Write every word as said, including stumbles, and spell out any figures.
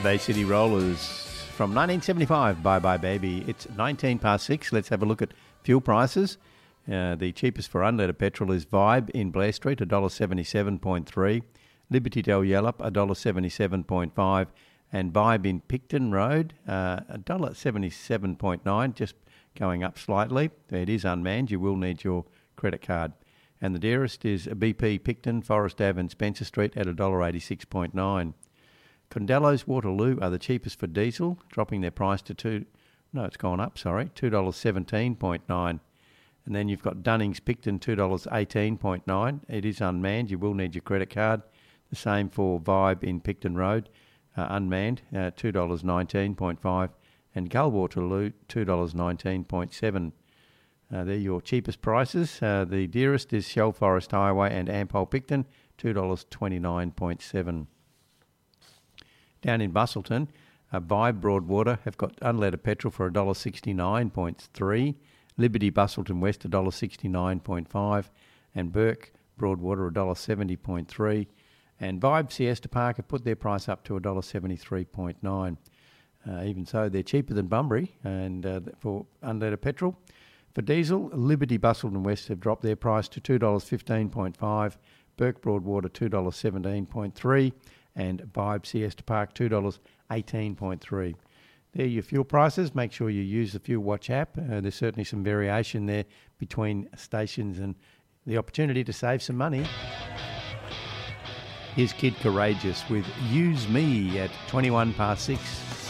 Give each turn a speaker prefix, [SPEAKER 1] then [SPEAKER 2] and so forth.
[SPEAKER 1] Bay City Rollers from nineteen seventy-five, Bye Bye Baby. It's nineteen past six. Let's have a look at fuel prices. Uh, the cheapest for unleaded petrol is Vibe in Blair Street, one dollar seventy-seven point three. Liberty Del Yallop, one dollar seventy-seven point five. And Vibe in Picton Road, uh, one dollar seventy-seven point nine, just going up slightly. It is unmanned. You will need your credit card. And the dearest is B P Picton, Forest Ave and Spencer Street at one dollar eighty-six point nine. Condello's Waterloo are the cheapest for diesel, dropping their price to two. No, it's gone up, sorry, two dollars seventeen point nine. And then you've got Dunnings Picton, two dollars eighteen point nine. It is unmanned. You will need your credit card. The same for Vibe in Picton Road, uh, unmanned, uh, two dollars nineteen point five. And Gull Waterloo, two dollars nineteen point seven. Uh, they're your cheapest prices. Uh, the dearest is Shell Forest Highway and Ampol Picton, two dollars twenty-nine point seven. Down in Bustleton, uh, Vibe Broadwater have got unleaded petrol for one dollar sixty-nine point three, Liberty Bustleton West one dollar sixty-nine point five, and Burke Broadwater one dollar seventy point three. And Vibe Siesta Park have put their price up to one dollar seventy-three point nine. Uh, even so, they're cheaper than Bunbury and uh, for unleaded petrol. For diesel, Liberty Bustleton West have dropped their price to two dollars fifteen point five, Burke Broadwater two dollars seventeen point three, and Vibe Siesta Park two dollars eighteen point three. There are your fuel prices. Make sure you use the Fuel Watch app. Uh, there's certainly some variation there between stations and the opportunity to save some money. Here's Kid Courageous with Use Me at twenty-one past six.